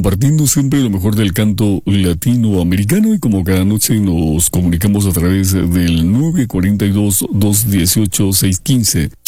compartiendo siempre lo mejor del canto latinoamericano, y como cada noche nos comunicamos a través del 942-218-615.